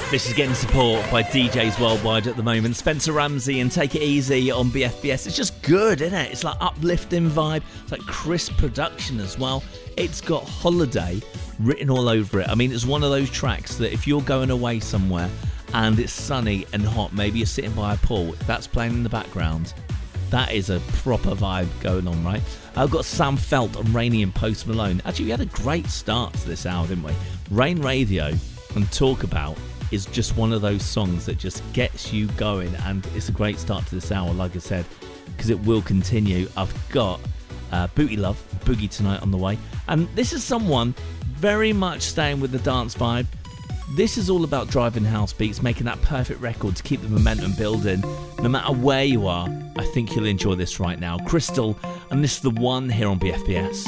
This is getting support by DJs worldwide at the moment. Spencer Ramsey and Take It Easy on BFBS. It's just good, isn't it? It's like uplifting vibe. It's like crisp production as well. It's got holiday written all over it. I mean, it's one of those tracks that if you're going away somewhere and it's sunny and hot, maybe you're sitting by a pool, that's playing in the background. That is a proper vibe going on, right? I've got Sam Felt and Rainy and Post Malone. Actually, we had a great start to this hour, didn't we? Rain Radio and Talk About is just one of those songs that just gets you going, and it's a great start to this hour, like I said, because it will continue. I've got Booty Love, Boogie Tonight on the way, and this is someone very much staying with the dance vibe. This is all about driving house beats, making that perfect record to keep the momentum building. No matter where you are, I think you'll enjoy this right now. Crystal, and this is The One here on BFBS.